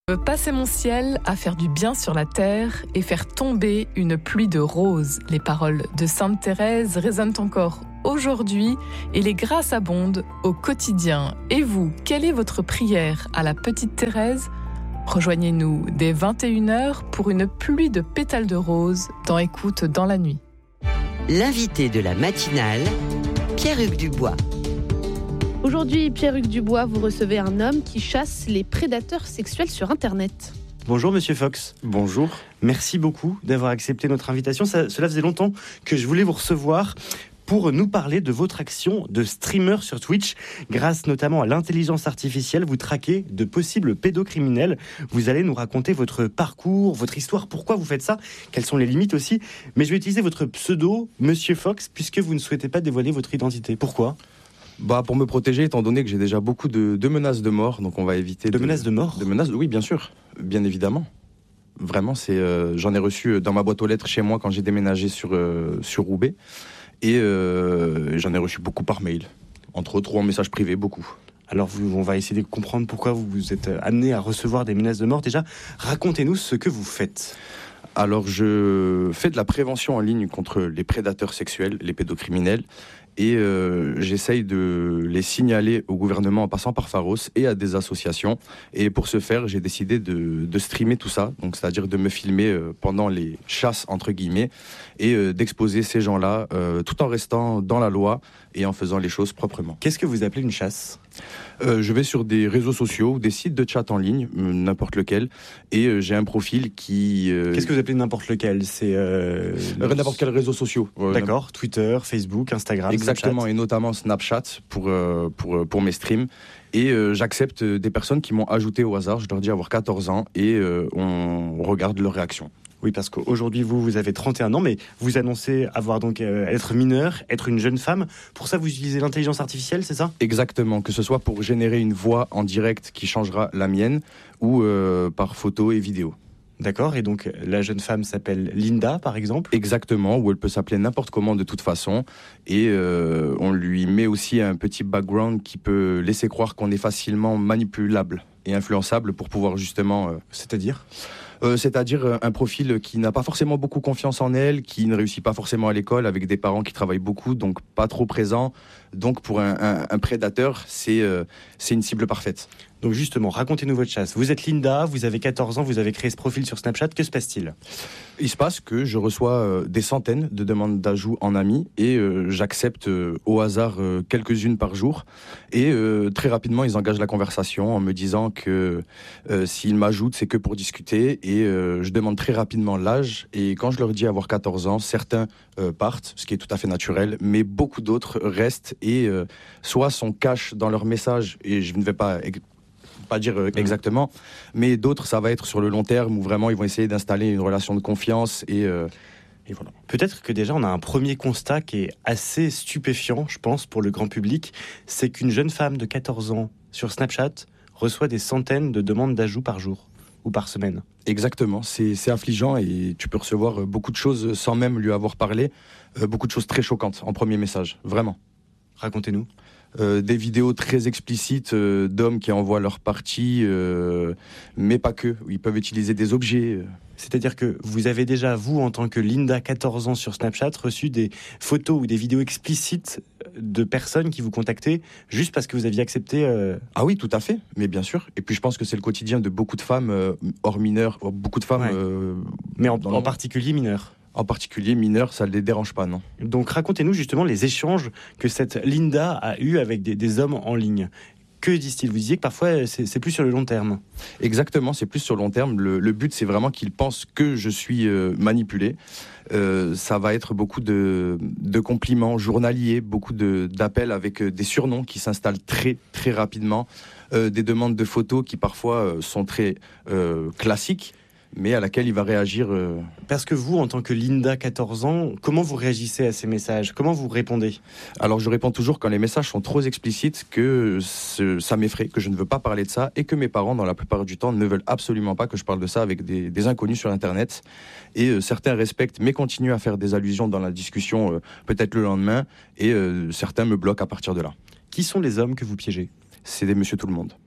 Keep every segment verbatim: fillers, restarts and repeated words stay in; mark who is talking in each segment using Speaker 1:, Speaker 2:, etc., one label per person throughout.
Speaker 1: Passer mon ciel à faire du bien sur la terre et faire tomber une pluie de roses. Les paroles de Sainte Thérèse résonnent encore aujourd'hui et les grâces abondent au quotidien. Et vous, quelle est votre prière à la petite Thérèse ? Rejoignez-nous dès vingt et une heures pour une pluie de pétales de roses dans Écoute dans la nuit.
Speaker 2: L'invité de la matinale, Pierre-Hugues Dubois.
Speaker 3: Aujourd'hui, Pierre-Hugues Dubois, vous recevez un homme qui chasse les prédateurs sexuels sur Internet.
Speaker 4: Bonjour Monsieur Fox.
Speaker 5: Bonjour.
Speaker 4: Merci beaucoup d'avoir accepté notre invitation. Ça, cela faisait longtemps que je voulais vous recevoir pour nous parler de votre action de streamer sur Twitch. Grâce notamment à l'intelligence artificielle, vous traquez de possibles pédocriminels. Vous allez nous raconter votre parcours, votre histoire, pourquoi vous faites ça, quelles sont les limites aussi. Mais je vais utiliser votre pseudo, Monsieur Fox, puisque vous ne souhaitez pas dévoiler votre identité. Pourquoi ?
Speaker 5: Bah pour me protéger, étant donné que j'ai déjà beaucoup de, de menaces de mort, donc on va éviter...
Speaker 4: De,
Speaker 5: de
Speaker 4: menaces de mort ?
Speaker 5: De menaces, oui, bien sûr, bien évidemment. Vraiment, c'est, euh, j'en ai reçu dans ma boîte aux lettres chez moi quand j'ai déménagé sur, euh, sur Roubaix. Et euh, j'en ai reçu beaucoup par mail, entre autres, ou en message privé, beaucoup.
Speaker 4: Alors vous, on va essayer de comprendre pourquoi vous vous êtes amené à recevoir des menaces de mort. Déjà, racontez-nous ce que vous faites.
Speaker 5: Alors je fais de la prévention en ligne contre les prédateurs sexuels, les pédocriminels. Et euh, j'essaye de les signaler au gouvernement en passant par Pharos et à des associations. Et pour ce faire, j'ai décidé de, de streamer tout ça, donc c'est-à-dire de me filmer euh, pendant les chasses, entre guillemets, et euh, d'exposer ces gens-là, euh, tout en restant dans la loi et en faisant les choses proprement.
Speaker 4: Qu'est-ce que vous appelez une chasse ?
Speaker 5: Euh, je vais sur des réseaux sociaux ou des sites de chat en ligne, euh, n'importe lequel, et euh, j'ai un profil qui... Euh...
Speaker 4: Qu'est-ce que vous appelez n'importe lequel ? C'est euh...
Speaker 5: euh, n'importe quel réseau social.
Speaker 4: Euh, D'accord, Twitter, Facebook, Instagram,
Speaker 5: exactement,
Speaker 4: Snapchat.
Speaker 5: Et notamment Snapchat pour, euh, pour, pour mes streams. Et euh, j'accepte des personnes qui m'ont ajouté au hasard, je leur dis avoir quatorze ans, et euh, on regarde leur réaction.
Speaker 4: Oui, parce qu'aujourd'hui, vous, vous avez trente et un ans, mais vous annoncez avoir donc euh, être mineur, être une jeune femme. Pour ça, vous utilisez l'intelligence artificielle, c'est ça ?
Speaker 5: Exactement, que ce soit pour générer une voix en direct qui changera la mienne, ou euh, par photo et vidéo.
Speaker 4: D'accord, et donc la jeune femme s'appelle Linda, par exemple ?
Speaker 5: Exactement, ou elle peut s'appeler n'importe comment de toute façon. Et euh, on lui met aussi un petit background qui peut laisser croire qu'on est facilement manipulable et influençable pour pouvoir justement... Euh,
Speaker 4: C'est-à-dire ?
Speaker 5: Euh, c'est-à-dire un profil qui n'a pas forcément beaucoup confiance en elle, qui ne réussit pas forcément à l'école, avec des parents qui travaillent beaucoup, donc pas trop présents. Donc pour un, un, un prédateur, c'est, euh, c'est une cible parfaite.
Speaker 4: Donc justement, racontez-nous votre chasse. Vous êtes Linda, vous avez quatorze ans, vous avez créé ce profil sur Snapchat. Que se passe-t-il ?
Speaker 5: Il se passe que je reçois euh, des centaines de demandes d'ajout en amis et euh, j'accepte euh, au hasard euh, quelques-unes par jour. Et euh, très rapidement, ils engagent la conversation en me disant que euh, s'ils m'ajoutent, c'est que pour discuter. Et euh, je demande très rapidement l'âge. Et quand je leur dis avoir quatorze ans, certains euh, partent, ce qui est tout à fait naturel, mais beaucoup d'autres restent et euh, soit sont cash dans leur message, et je ne vais pas... pas dire exactement, mais d'autres, ça va être sur le long terme où vraiment ils vont essayer d'installer une relation de confiance et, euh, et voilà.
Speaker 4: Peut-être que déjà on a un premier constat qui est assez stupéfiant, je pense, pour le grand public, c'est qu'une jeune femme de quatorze ans sur Snapchat reçoit des centaines de demandes d'ajout par jour ou par semaine.
Speaker 5: Exactement, c'est, c'est affligeant et tu peux recevoir beaucoup de choses sans même lui avoir parlé, euh, beaucoup de choses très choquantes en premier message, vraiment.
Speaker 4: Racontez-nous.
Speaker 5: Euh, des vidéos très explicites euh, d'hommes qui envoient leur partie, euh, mais pas que. Ils peuvent utiliser des objets.
Speaker 4: C'est-à-dire que vous avez déjà, vous, en tant que Linda, quatorze ans sur Snapchat, reçu des photos ou des vidéos explicites de personnes qui vous contactaient juste parce que vous aviez accepté... Euh...
Speaker 5: Ah oui, tout à fait, mais bien sûr. Et puis je pense que c'est le quotidien de beaucoup de femmes, euh, hors mineurs, beaucoup de femmes...
Speaker 4: Ouais.
Speaker 5: Euh,
Speaker 4: mais en, en particulier mineures.
Speaker 5: En particulier mineurs, ça ne les dérange pas, non.
Speaker 4: Donc racontez-nous justement les échanges que cette Linda a eus avec des, des hommes en ligne. Que disent-ils ? Vous disiez que parfois c'est, c'est plus sur le long terme.
Speaker 5: Exactement, c'est plus sur le long terme. Le, le but, c'est vraiment qu'ils pensent que je suis euh, manipulé. Euh, ça va être beaucoup de, de compliments journaliers, beaucoup de, d'appels avec des surnoms qui s'installent très très rapidement, euh, des demandes de photos qui parfois euh, sont très euh, classiques, mais à laquelle il va réagir... Euh...
Speaker 4: Parce que vous, en tant que Linda, quatorze ans, comment vous réagissez à ces messages ? Comment vous répondez ?
Speaker 5: Alors je réponds toujours quand les messages sont trop explicites, que ce, ça m'effraie, que je ne veux pas parler de ça, et que mes parents, dans la plupart du temps, ne veulent absolument pas que je parle de ça avec des, des inconnus sur Internet. Et euh, certains respectent, mais continuent à faire des allusions dans la discussion, euh, peut-être le lendemain, et euh, certains me bloquent à partir de là.
Speaker 4: Qui sont les hommes que vous piégez ?
Speaker 5: C'est des monsieur tout le monde.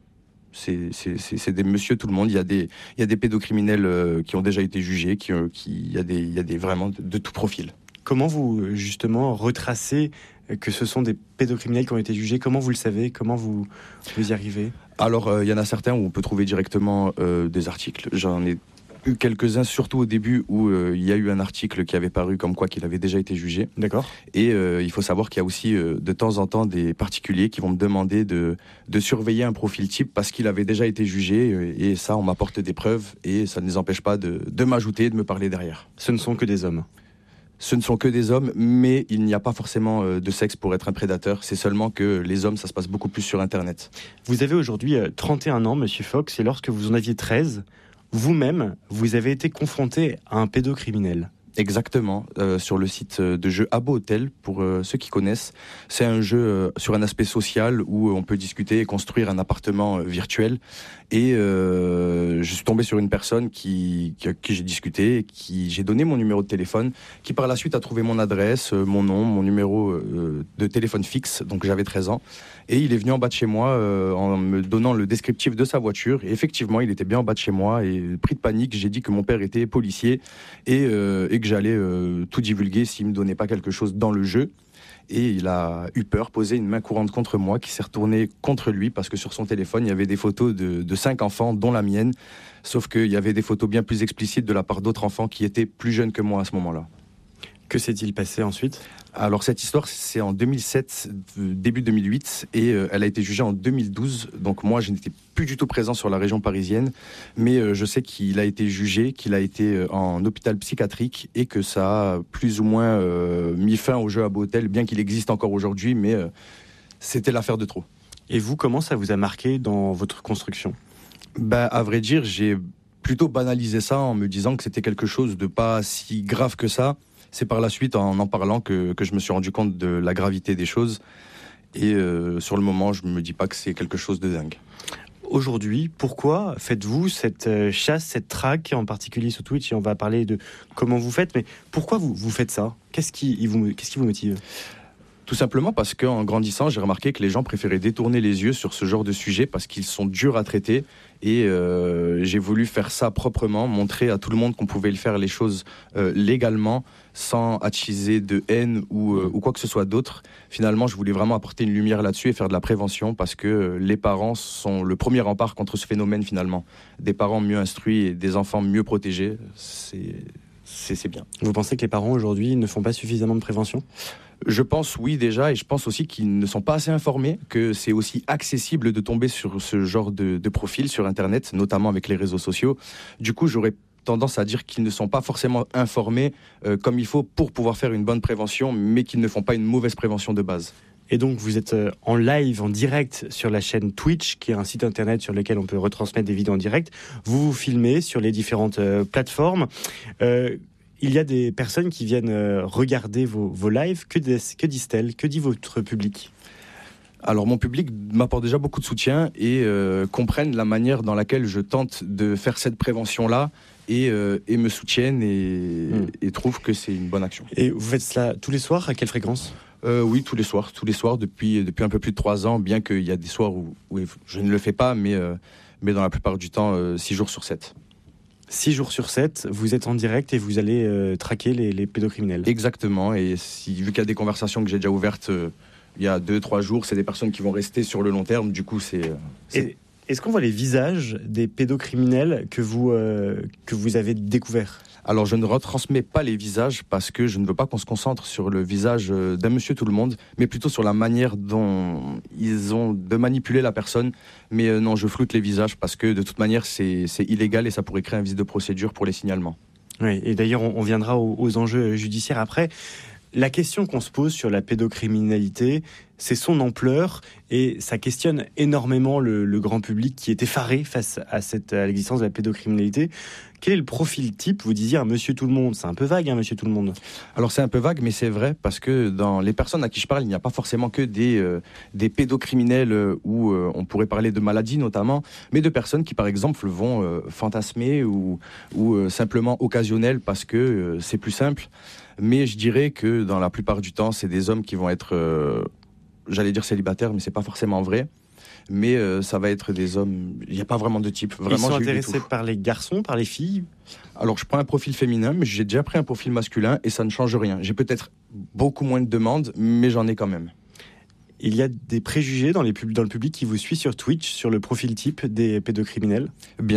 Speaker 5: C'est, c'est, c'est, c'est des monsieur tout le monde. Il y a des, il y a des pédocriminels euh, qui ont déjà été jugés, qui, euh, qui, il y a des, il y a des vraiment de, de tout profil.
Speaker 4: Comment vous, justement, retracez que ce sont des pédocriminels qui ont été jugés? Comment vous le savez? Comment vous, vous y arrivez?
Speaker 5: Alors, il euh, y en a certains où on peut trouver directement euh, des articles. J'en ai eu quelques-uns, surtout au début, où il euh, y a eu un article qui avait paru comme quoi qu'il avait déjà été jugé.
Speaker 4: D'accord.
Speaker 5: Et euh, il faut savoir qu'il y a aussi euh, de temps en temps des particuliers qui vont me demander de, de surveiller un profil type parce qu'il avait déjà été jugé. Euh, et ça, on m'apporte des preuves et ça ne les empêche pas de, de m'ajouter et de me parler derrière.
Speaker 4: Ce ne sont que des hommes?
Speaker 5: Ce ne sont que des hommes, mais il n'y a pas forcément euh, de sexe pour être un prédateur. C'est seulement que les hommes, ça se passe beaucoup plus sur Internet.
Speaker 4: Vous avez aujourd'hui euh, trente et un ans, Monsieur Fox, et lorsque vous en aviez treize, vous-même, vous avez été confronté à un pédocriminel.
Speaker 5: Exactement, euh, sur le site de jeu Habbo Hotel, pour euh, ceux qui connaissent. C'est un jeu euh, sur un aspect social où on peut discuter et construire un appartement euh, virtuel. Et euh, je suis tombé sur une personne qui, qui, qui j'ai discuté, qui j'ai donné mon numéro de téléphone, qui par la suite a trouvé mon adresse, euh, mon nom, mon numéro euh, de téléphone fixe, donc j'avais treize ans. Et il est venu en bas de chez moi euh, en me donnant le descriptif de sa voiture. Et effectivement, il était bien en bas de chez moi. Et pris de panique, j'ai dit que mon père était policier et, euh, et que j'allais euh, tout divulguer s'il ne me donnait pas quelque chose dans le jeu. Et il a eu peur, posé une main courante contre moi, qui s'est retournée contre lui parce que sur son téléphone, il y avait des photos de, de cinq enfants, dont la mienne. Sauf qu'il y avait des photos bien plus explicites de la part d'autres enfants qui étaient plus jeunes que moi à ce moment-là.
Speaker 4: Que s'est-il passé ensuite?
Speaker 5: Alors cette histoire, c'est en deux mille sept, début deux mille huit, et euh, elle a été jugée en deux mille douze. Donc moi, je n'étais plus du tout présent sur la région parisienne, mais euh, je sais qu'il a été jugé, qu'il a été euh, en hôpital psychiatrique, et que ça a plus ou moins euh, mis fin au jeu Habbo Hotel, bien qu'il existe encore aujourd'hui, mais euh, c'était l'affaire de trop.
Speaker 4: Et vous, comment ça vous a marqué dans votre construction?
Speaker 5: Ben, à vrai dire, j'ai plutôt banalisé ça en me disant que c'était quelque chose de pas si grave que ça. C'est par la suite, en en parlant, que, que je me suis rendu compte de la gravité des choses. Et euh, sur le moment, je ne me dis pas que c'est quelque chose de dingue.
Speaker 4: Aujourd'hui, pourquoi faites-vous cette chasse, cette traque, en particulier sur Twitch, et on va parler de comment vous faites, mais pourquoi vous, vous faites ça? Qu'est-ce qui vous, qu'est-ce qui vous motive?
Speaker 5: Tout simplement parce qu'en grandissant, j'ai remarqué que les gens préféraient détourner les yeux sur ce genre de sujet parce qu'ils sont durs à traiter. Et euh, j'ai voulu faire ça proprement, montrer à tout le monde qu'on pouvait le faire les choses euh, légalement, sans attiser de haine ou, euh, ou quoi que ce soit d'autre. Finalement, je voulais vraiment apporter une lumière là-dessus et faire de la prévention parce que les parents sont le premier rempart contre ce phénomène finalement. Des parents mieux instruits et des enfants mieux protégés, c'est, c'est, c'est bien.
Speaker 4: Vous pensez que les parents aujourd'hui ne font pas suffisamment de prévention ?
Speaker 5: Je pense oui déjà, et je pense aussi qu'ils ne sont pas assez informés, que c'est aussi accessible de tomber sur ce genre de, de profil sur Internet, notamment avec les réseaux sociaux. Du coup, j'aurais tendance à dire qu'ils ne sont pas forcément informés euh, comme il faut pour pouvoir faire une bonne prévention, mais qu'ils ne font pas une mauvaise prévention de base.
Speaker 4: Et donc vous êtes en live, en direct sur la chaîne Twitch, qui est un site internet sur lequel on peut retransmettre des vidéos en direct. Vous vous filmez sur les différentes euh, plateformes. Euh, Il y a des personnes qui viennent regarder vos, vos lives. Que, dis, que disent-elles? Que dit votre public?
Speaker 5: Alors mon public m'apporte déjà beaucoup de soutien et euh, comprennent la manière dans laquelle je tente de faire cette prévention-là et, euh, et me soutiennent et, mmh. et trouvent que c'est une bonne action.
Speaker 4: Et vous faites cela tous les soirs? À quelle fréquence?
Speaker 5: euh, Oui, tous les soirs, tous les soirs depuis, depuis un peu plus de trois ans, bien qu'il y a des soirs où, où je ne le fais pas, mais, euh, mais dans la plupart du temps, euh, six jours sur sept.
Speaker 4: Six jours sur sept, vous êtes en direct et vous allez euh, traquer les, les pédocriminels.
Speaker 5: Exactement, et si, vu qu'il y a des conversations que j'ai déjà ouvertes euh, il y a deux, trois jours, c'est des personnes qui vont rester sur le long terme, du coup c'est... c'est...
Speaker 4: Et, est-ce qu'on voit les visages des pédocriminels que vous, euh, que vous avez découverts?
Speaker 5: Alors je ne retransmets pas les visages parce que je ne veux pas qu'on se concentre sur le visage d'un monsieur tout le monde, mais plutôt sur la manière dont ils ont de manipuler la personne. Mais euh, non, je floute les visages parce que de toute manière c'est, c'est illégal et ça pourrait créer un vice de procédure pour les signalements.
Speaker 4: Oui, et d'ailleurs on, on viendra aux, aux enjeux judiciaires après. La question qu'on se pose sur la pédocriminalité, c'est son ampleur et ça questionne énormément le, le grand public qui est effaré face à, cette, à l'existence de la pédocriminalité. Quel est le profil type? Vous disiez un monsieur tout le monde, c'est un peu vague, hein, monsieur tout le monde.
Speaker 5: Alors c'est un peu vague, mais c'est vrai, parce que dans les personnes à qui je parle, il n'y a pas forcément que des, euh, des pédocriminels euh, où euh, on pourrait parler de maladies notamment, mais de personnes qui par exemple vont euh, fantasmer ou, ou euh, simplement occasionnelles parce que euh, c'est plus simple. Mais je dirais que dans la plupart du temps, c'est des hommes qui vont être, euh, j'allais dire célibataires, mais c'est pas forcément vrai. mais euh, ça va être des hommes. Il n'y a pas vraiment de type. Vraiment,
Speaker 4: Ils sont
Speaker 5: j'ai eu de
Speaker 4: intéressés
Speaker 5: tout.
Speaker 4: par les garçons, par les filles?
Speaker 5: Alors, je prends un profil féminin, mais j'ai déjà pris un profil masculin et ça ne change rien. J'ai peut-être beaucoup moins de demandes, mais j'en ai quand même.
Speaker 4: Il y a des préjugés dans, les pub- dans le public qui vous suit sur Twitch, sur le profil type des pédocriminels?
Speaker 5: Bien